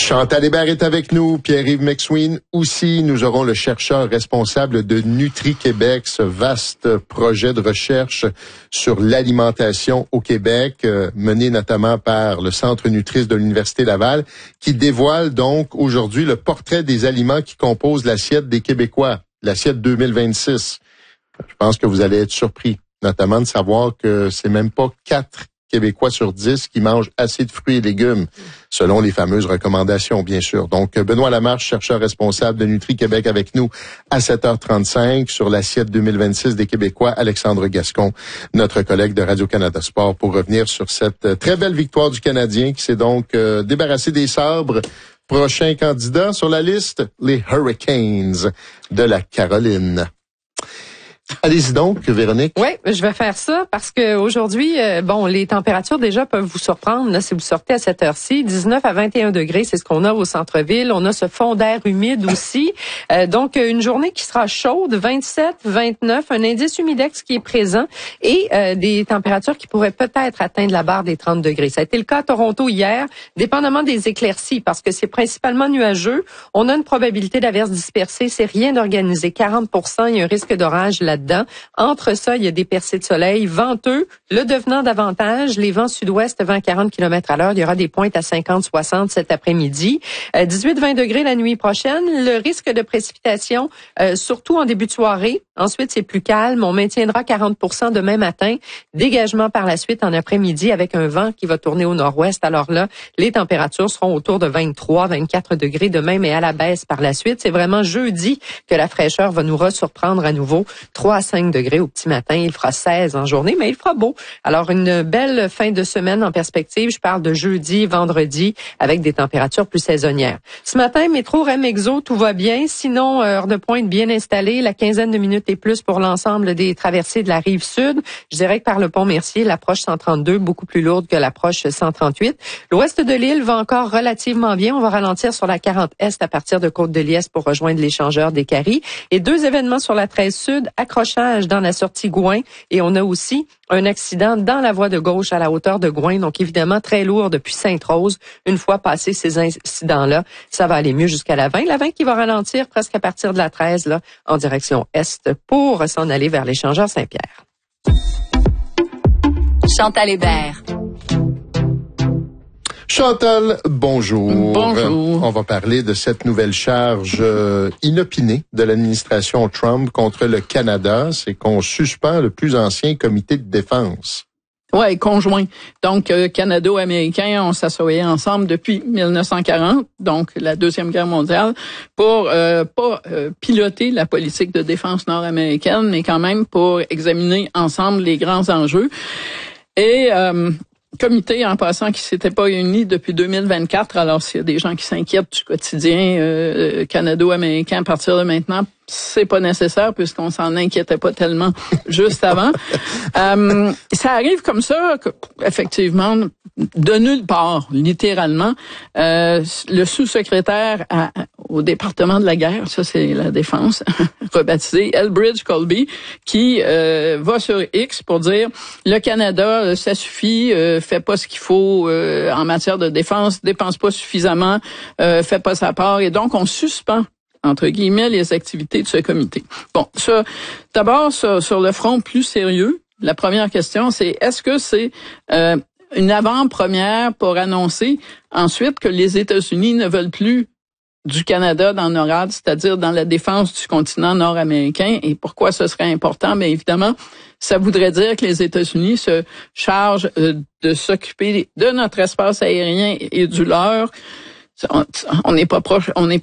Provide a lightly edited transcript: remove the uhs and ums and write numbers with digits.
Chantal Hébert est avec nous, Pierre-Yves McSween aussi. Nous aurons le chercheur responsable de Nutri-Québec, ce vaste projet de recherche sur l'alimentation au Québec, mené notamment par le Centre Nutris de l'Université Laval, qui dévoile donc aujourd'hui le portrait des aliments qui composent l'assiette des Québécois, l'assiette 2026. Je pense que vous allez être surpris, notamment de savoir que c'est même pas 4 Québécois sur 10 qui mangent assez de fruits et légumes, selon les fameuses recommandations, bien sûr. Donc, Benoît Lamarche, chercheur responsable de Nutri-Québec avec nous à 7h35 sur l'assiette 2026 des Québécois. Alexandre Gascon, notre collègue de Radio-Canada Sport, pour revenir sur cette très belle victoire du Canadien qui s'est donc débarrassé des sabres. Prochain candidat sur la liste, les Hurricanes de la Caroline. Allez-y donc, Véronique. Oui, je vais faire ça parce que aujourd'hui, les températures déjà peuvent vous surprendre. Là, si vous sortez à cette heure-ci, 19 à 21 degrés, c'est ce qu'on a au centre-ville. On a ce fond d'air humide aussi. Donc, une journée qui sera chaude, 27, 29, un indice humidex qui est présent et des températures qui pourraient peut-être atteindre la barre des 30 degrés. Ça a été le cas à Toronto hier, dépendamment des éclaircies, parce que c'est principalement nuageux. On a une probabilité d'averses dispersées. C'est rien d'organisé. 40%, il y a un risque d'orage là-dedans. Entre ça, il y a des percées de soleil, venteux, le devenant davantage, les vents sud-ouest, vent 40 km/h. Il y aura des pointes à 50-60 cet après-midi. 18-20 degrés la nuit prochaine. Le risque de précipitation, surtout en début de soirée. Ensuite, c'est plus calme. On maintiendra 40% demain matin. Dégagement par la suite en après-midi avec un vent qui va tourner au nord-ouest. Alors là, les températures seront autour de 23-24 degrés demain, mais à la baisse par la suite. C'est vraiment jeudi que la fraîcheur va nous ressurprendre à nouveau. 3 à 5 degrés au petit matin. Il fera 16 en journée, mais il fera beau. Alors, une belle fin de semaine en perspective. Je parle de jeudi, vendredi, avec des températures plus saisonnières. Ce matin, métro REM-EXO, tout va bien. Sinon, heure de pointe bien installée. La quinzaine de minutes et plus pour l'ensemble des traversées de la rive sud. Je dirais que par le pont Mercier, l'approche 132, beaucoup plus lourde que l'approche 138. L'ouest de l'île va encore relativement bien. On va ralentir sur la 40 Est à partir de Côte-de-Liesse pour rejoindre l'échangeur des Caries. Et 2 événements sur la 13 Sud, accrochage dans la sortie Gouin. Et on a aussi un accident dans la voie de gauche à la hauteur de Gouin. Donc, évidemment, très lourd depuis Sainte-Rose. Une fois passés ces incidents-là, ça va aller mieux jusqu'à la 20. La 20 qui va ralentir presque à partir de la 13, là, en direction Est pour s'en aller vers l'échangeur Saint-Pierre. Chantal Hébert. Chantal, bonjour. Bonjour. On va parler de cette nouvelle charge inopinée de l'administration Trump contre le Canada. C'est qu'on suspend le plus ancien comité de défense. Ouais, conjoint. Donc, Canado-Américains ont s'assoyé ensemble depuis 1940, donc la Deuxième Guerre mondiale, pour pas piloter la politique de défense nord-américaine, mais quand même pour examiner ensemble les grands enjeux. Et comité, en passant, qui s'était pas réuni depuis 2024. Alors, s'il y a des gens qui s'inquiètent du quotidien canado-américain à partir de maintenant, c'est pas nécessaire puisqu'on s'en inquiétait pas tellement juste avant. Ça arrive comme ça, effectivement, de nulle part, littéralement. Le sous-secrétaire au département de la guerre, ça c'est la défense, rebaptisé Elbridge Colby, qui va sur X pour dire le Canada, ça suffit, fait pas ce qu'il faut en matière de défense, dépense pas suffisamment, fait pas sa part, et donc on suspend entre guillemets, les activités de ce comité. Bon, ça, d'abord, sur le front plus sérieux, la première question, c'est est-ce que c'est une avant-première pour annoncer ensuite que les États-Unis ne veulent plus du Canada dans NORAD, c'est-à-dire dans la défense du continent nord-américain, et pourquoi ce serait important? Bien évidemment, ça voudrait dire que les États-Unis se chargent de s'occuper de notre espace aérien et du leur. On n'est pas proche, on n'est